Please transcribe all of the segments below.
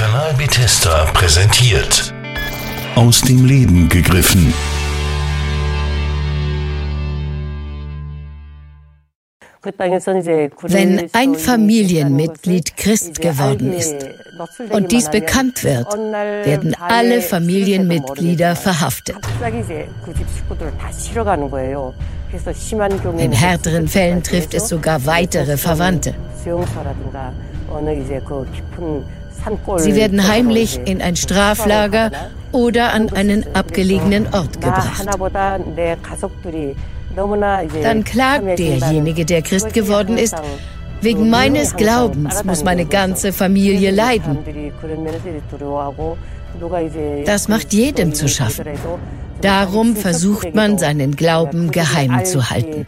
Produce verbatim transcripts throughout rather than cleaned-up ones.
Kanal Bethesda präsentiert Aus dem Leben gegriffen. Wenn ein Familienmitglied Christ geworden ist und dies bekannt wird, werden alle Familienmitglieder verhaftet. In härteren Fällen trifft es sogar weitere Verwandte. Sie werden heimlich in ein Straflager oder an einen abgelegenen Ort gebracht. Dann klagt derjenige, der Christ geworden ist: Wegen meines Glaubens muss meine ganze Familie leiden. Das macht jedem zu schaffen. Darum versucht man, seinen Glauben geheim zu halten.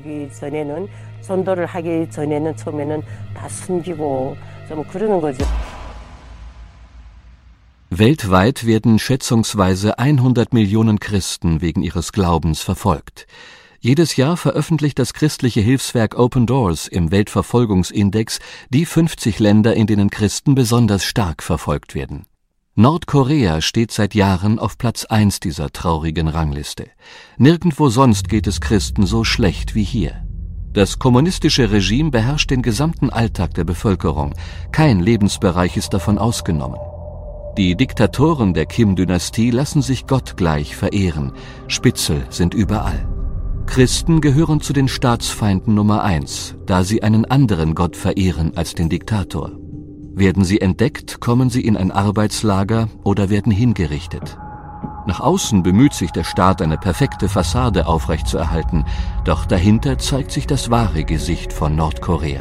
Weltweit werden schätzungsweise hundert Millionen Christen wegen ihres Glaubens verfolgt. Jedes Jahr veröffentlicht das christliche Hilfswerk Open Doors im Weltverfolgungsindex die fünfzig Länder, in denen Christen besonders stark verfolgt werden. Nordkorea steht seit Jahren auf Platz eins dieser traurigen Rangliste. Nirgendwo sonst geht es Christen so schlecht wie hier. Das kommunistische Regime beherrscht den gesamten Alltag der Bevölkerung. Kein Lebensbereich ist davon ausgenommen. Die Diktatoren der Kim-Dynastie lassen sich gottgleich verehren. Spitzel sind überall. Christen gehören zu den Staatsfeinden Nummer eins, da sie einen anderen Gott verehren als den Diktator. Werden sie entdeckt, kommen sie in ein Arbeitslager oder werden hingerichtet. Nach außen bemüht sich der Staat, eine perfekte Fassade aufrechtzuerhalten, doch dahinter zeigt sich das wahre Gesicht von Nordkorea.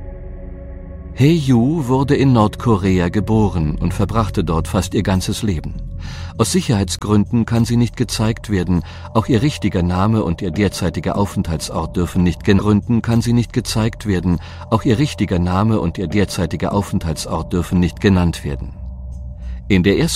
Hae-Yu wurde in Nordkorea geboren und verbrachte dort fast ihr ganzes Leben. Aus Sicherheitsgründen kann sie nicht gezeigt werden, auch ihr richtiger Name und ihr derzeitiger Aufenthaltsort dürfen nicht Gründen kann sie nicht gezeigt werden, auch ihr richtiger Name und ihr derzeitiger Aufenthaltsort dürfen nicht genannt werden. In der ersten